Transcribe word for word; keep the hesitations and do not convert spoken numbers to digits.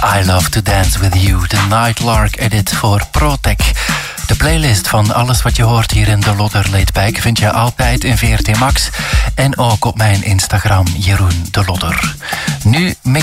I Love to Dance With You, de Nightlark edit voor Protec. De playlist van alles wat je hoort hier in de Lodder Laid Back vind je altijd in V R T Max en ook op mijn Instagram Jeroen de Lodder. Nu